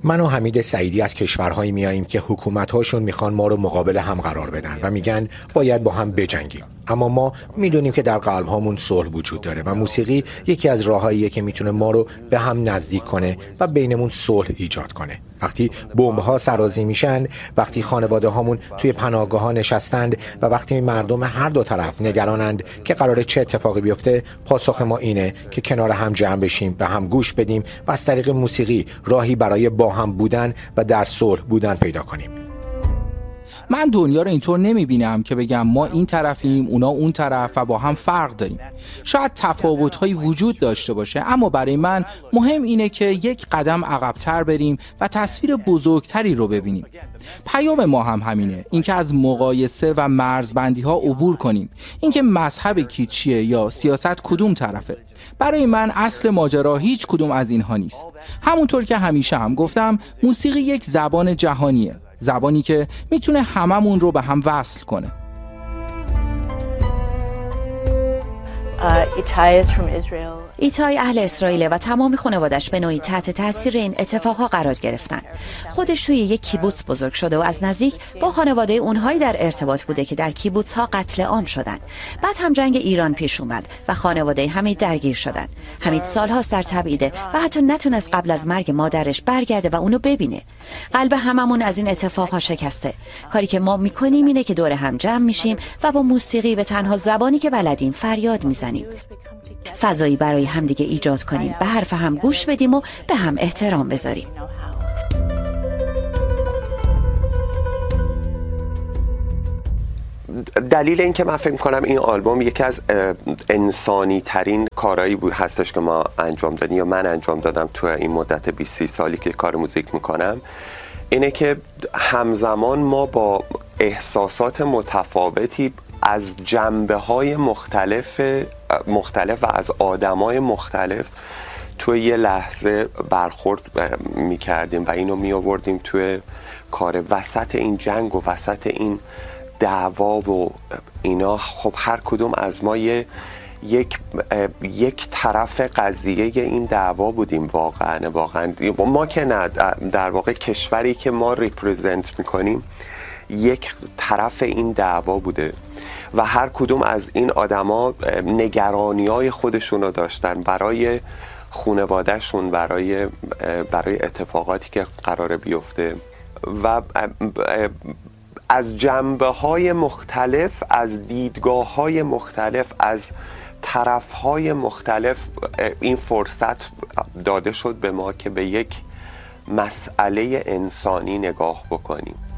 من و حمید سعیدی از کشورهایی میاییم که حکومت‌هاشون میخوان ما رو مقابل هم قرار بدن و میگن باید با هم بجنگیم. اما ما میدونیم که در قلب‌هامون صلح وجود داره و موسیقی یکی از راهاییه که میتونه ما رو به هم نزدیک کنه و بینمون صلح ایجاد کنه. وقتی بمب‌ها سرازی میشن، وقتی خانواده‌هامون توی پناهگاه‌ها نشستند و وقتی مردم هر دو طرف نگرانند که قراره چه اتفاقی بیفته، پاسخ ما اینه که کنار هم جمع بشیم، به هم گوش بدیم و از طریق موسیقی راهی برای با هم بودن و در صلح بودن پیدا کنیم. من دنیا رو اینطور نمیبینم که بگم ما این طرفیم اونا اون طرف و با هم فرق داریم. شاید تفاوت‌هایی وجود داشته باشه، اما برای من مهم اینه که یک قدم عقب‌تر بریم و تصویر بزرگتری رو ببینیم. پیام ما هم همینه، اینکه از مقایسه و مرزبندی‌ها عبور کنیم، اینکه مذهب کی چیه یا سیاست کدوم طرفه. برای من اصل ماجرا هیچ کدوم از اینها نیست. همونطور که همیشه هم گفتم، موسیقی یک زبان جهانیه، زبانی که میتونه هممون رو به هم وصل کنه. ایتای اهل اسرائیل و تمام خانوادش به نوعی تحت تاثیر این اتفاقها قرار گرفتن. خودش توی یک کیبوتس بزرگ شده و از نزدیک با خانواده اونهایی در ارتباط بوده که در کیبوتس ها قتل عام شدن. بعد هم جنگ ایران پیش اومد و خانواده حمید درگیر شدن. حمید سالهاست در تبعیده و حتی نتونست قبل از مرگ مادرش برگرده و اونو ببینه. قلب هممون از این اتفاقها شکسته. کاری که ما میکنیم اینه که دور هم جمع میشیم و با موسیقی به تنها زبانی که بلدیم فریاد میزنیم. فضایی برای همدیگه ایجاد کنیم، به حرف هم گوش بدیم و به هم احترام بذاریم. دلیل این که من فکر کنم این آلبوم یکی از انسانی ترین کارهایی بود هستش که ما انجام دادیم یا من انجام دادم تو این مدت 20-30 سالی که کار موزیک میکنم، اینه که همزمان ما با احساسات متفاوتی از جنبه‌های مختلف و از آدمای مختلف توی یه لحظه برخورد می‌کردیم و اینو می‌آوردیم توی کار. وسط این جنگ و وسط این دعوا و اینا، خب هر کدوم از ما یک طرف قضیه این دعوا بودیم. واقعا ما که نه، در واقع کشوری که ما ریپرزنت می‌کنیم یک طرف این دعوا بوده و هر کدوم از این آدما نگرانی‌های خودشون رو داشتن برای خانواده‌شون، برای اتفاقاتی که قراره بیفته و از جنبه‌های مختلف، از دیدگاه‌های مختلف، از طرف‌های مختلف این فرصت داده شد به ما که به یک مسئله انسانی نگاه بکنیم.